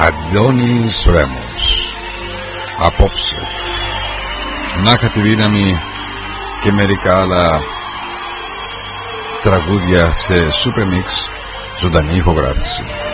Αντώνης Ρέμος. Απόψε να είχα τη δύναμη και μερικά άλλα τραγούδια σε Super Mix, ζωντανή ηχογράφηση.